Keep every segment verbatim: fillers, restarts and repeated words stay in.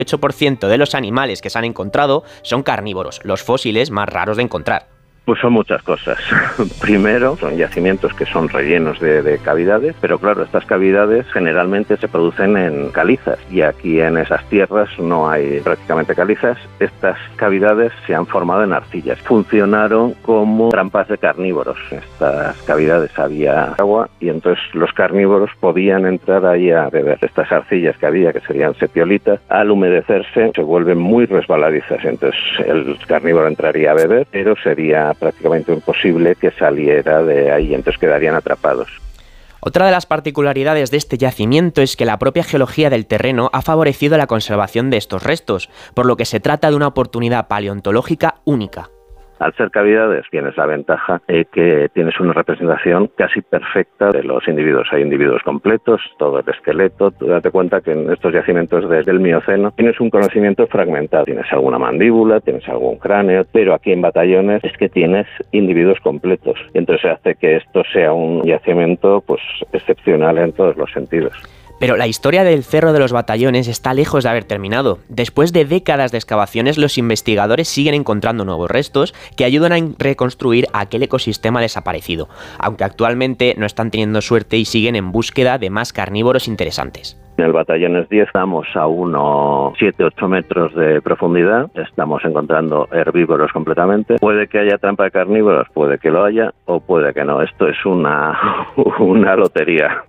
ocho por ciento de los animales que se han encontrado son carnívoros, los fósiles más raros de encontrar. Pues son muchas cosas. Primero, son yacimientos que son rellenos de, de cavidades, pero claro, estas cavidades generalmente se producen en calizas y aquí en esas tierras no hay prácticamente calizas. Estas cavidades se han formado en arcillas. Funcionaron como trampas de carnívoros. En estas cavidades había agua y entonces los carnívoros podían entrar ahí a beber. Estas arcillas que había, que serían sepiolitas, al humedecerse se vuelven muy resbaladizas. Entonces el carnívoro entraría a beber, pero sería prácticamente imposible que saliera de ahí, entonces quedarían atrapados. Otra de las particularidades de este yacimiento es que la propia geología del terreno ha favorecido la conservación de estos restos, por lo que se trata de una oportunidad paleontológica única. Al ser cavidades tienes la ventaja de que tienes una representación casi perfecta de los individuos. Hay individuos completos, todo el esqueleto. Tú date cuenta que en estos yacimientos desde el Mioceno tienes un conocimiento fragmentado. Tienes alguna mandíbula, tienes algún cráneo, pero aquí en Batallones es que tienes individuos completos. Y entonces hace que esto sea un yacimiento pues excepcional en todos los sentidos. Pero la historia del Cerro de los Batallones está lejos de haber terminado. Después de décadas de excavaciones, los investigadores siguen encontrando nuevos restos que ayudan a reconstruir aquel ecosistema desaparecido, aunque actualmente no están teniendo suerte y siguen en búsqueda de más carnívoros interesantes. En el Batallones diez estamos a unos siete a ocho metros de profundidad, estamos encontrando herbívoros completamente. Puede que haya trampa de carnívoros, puede que lo haya o puede que no. Esto es una, una lotería.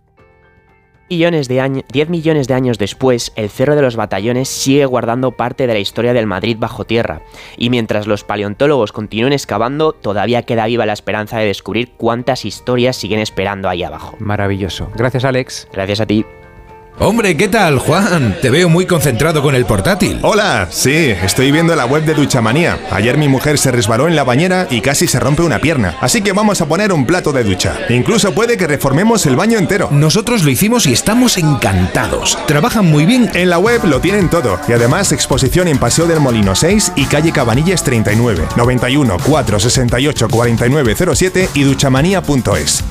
Millones de años, diez millones de años después, el Cerro de los Batallones sigue guardando parte de la historia del Madrid bajo tierra, y mientras los paleontólogos continúen excavando, todavía queda viva la esperanza de descubrir cuántas historias siguen esperando ahí abajo. Maravilloso. Gracias, Alex. Gracias a ti. Hombre, ¿qué tal, Juan? Te veo muy concentrado con el portátil. Hola, sí, estoy viendo la web de Duchamanía. Ayer mi mujer se resbaló en la bañera y casi se rompe una pierna. Así que vamos a poner un plato de ducha. Incluso puede que reformemos el baño entero. Nosotros lo hicimos y estamos encantados. Trabajan muy bien. En la web lo tienen todo. Y además exposición en Paseo del Molino seis y calle Cabanillas treinta y nueve, noventa y uno, cuatrocientos sesenta y ocho, cuarenta y nueve cero siete y duchamanía punto es.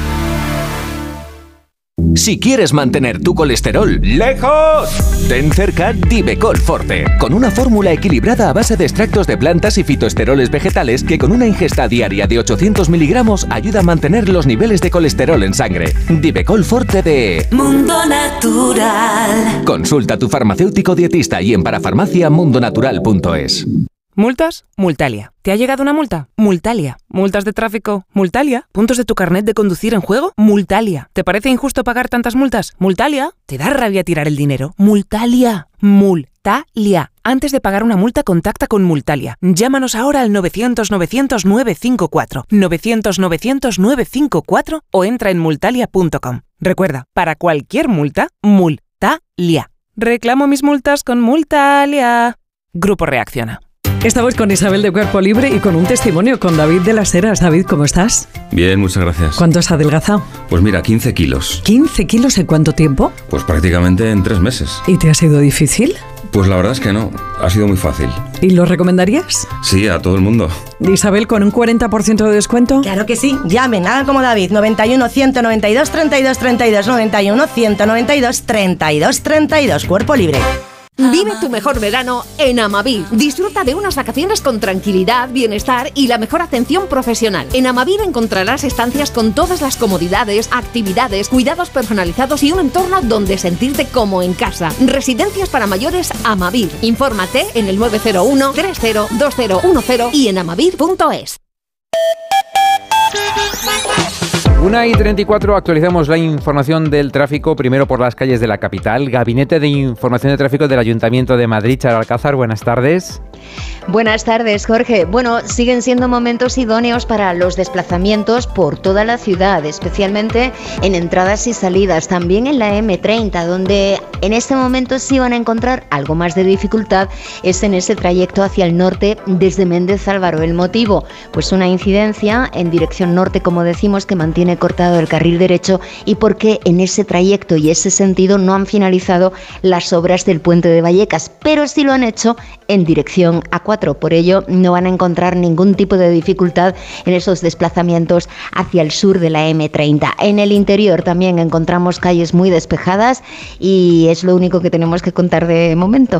Si quieres mantener tu colesterol lejos, ten cerca Divecol Forte, con una fórmula equilibrada a base de extractos de plantas y fitoesteroles vegetales que con una ingesta diaria de ochocientos miligramos ayuda a mantener los niveles de colesterol en sangre. Divecol Forte de Mundo Natural. Consulta a tu farmacéutico dietista y en parafarmacia mundo natural punto es. ¿Multas? Multalia. ¿Te ha llegado una multa? Multalia. ¿Multas de tráfico? Multalia. ¿Puntos de tu carnet de conducir en juego? Multalia. ¿Te parece injusto pagar tantas multas? Multalia. ¿Te da rabia tirar el dinero? Multalia. Multalia. Antes de pagar una multa, contacta con Multalia. Llámanos ahora al novecientos novecientos nueve cinco cuatro, novecientos novecientos nueve cinco cuatro o entra en multalia punto com. Recuerda, para cualquier multa, Multalia. Reclamo mis multas con Multalia. Grupo Reacciona. Estamos con Isabel de Cuerpo Libre y con un testimonio con David de las Heras. David, ¿cómo estás? Bien, muchas gracias. ¿Cuánto has adelgazado? Pues mira, quince kilos. ¿quince kilos en cuánto tiempo? Pues prácticamente en tres meses. ¿Y te ha sido difícil? Pues la verdad es que no, ha sido muy fácil. ¿Y lo recomendarías? Sí, a todo el mundo. Isabel, ¿con un cuarenta por ciento de descuento? Claro que sí, llamen, hagan como David, noventa y uno, ciento noventa y dos, treinta y dos, treinta y dos, noventa y uno, ciento noventa y dos, treinta y dos, treinta y dos, Cuerpo Libre. Vive tu mejor verano en Amavir. Disfruta de unas vacaciones con tranquilidad, bienestar y la mejor atención profesional. En Amavir encontrarás estancias con todas las comodidades, actividades, cuidados personalizados y un entorno donde sentirte como en casa. Residencias para mayores Amavir. Infórmate en el nueve cero uno, tres cero, dos cero uno cero y en amavir punto es. una y treinta y cuatro, actualizamos la información del tráfico, primero por las calles de la capital. Gabinete de Información de Tráfico del Ayuntamiento de Madrid, Charo Alcázar, buenas tardes. Buenas tardes, Jorge. Bueno, siguen siendo momentos idóneos para los desplazamientos por toda la ciudad, especialmente en entradas y salidas, también en la eme treinta, donde en este momento sí van a encontrar algo más de dificultad, es en ese trayecto hacia el norte desde Méndez Álvaro. El motivo, pues una incidencia en dirección norte, como decimos, que mantiene cortado el carril derecho y porque en ese trayecto y ese sentido no han finalizado las obras del puente de Vallecas, pero sí lo han hecho en dirección dirección A cuatro. Por ello, no van a encontrar ningún tipo de dificultad en esos desplazamientos hacia el sur de la eme treinta. En el interior también encontramos calles muy despejadas y es lo único que tenemos que contar de momento.